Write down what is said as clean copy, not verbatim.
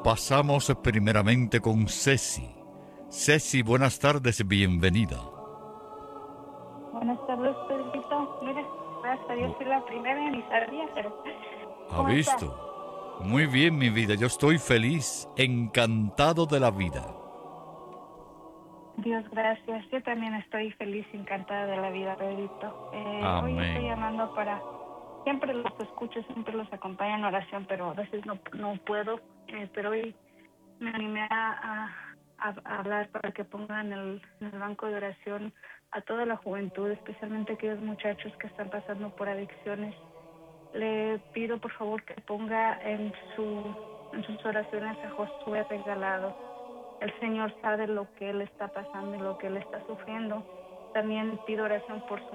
Pasamos primeramente con Ceci. Ceci, buenas tardes, bienvenida. Buenas tardes, Pedrito. Mira, gracias a Dios Bu- soy la primera y ni sabía, pero ¿Ha ¿cómo estás? visto? Muy bien, mi vida, yo estoy feliz, encantado de la vida. Dios, gracias. Yo también estoy feliz y encantada de la vida, Pedrito. Hoy estoy Amén. llamando para... Siempre los escucho, siempre los acompaño en oración, pero a veces no puedo. Pero hoy me animé a hablar para que pongan en el banco de oración a toda la juventud, especialmente aquellos muchachos que están pasando por adicciones. Le pido por favor que ponga en sus oraciones a Josué Regalado. El Señor sabe lo que él está pasando y lo que él está sufriendo. También pido oración por su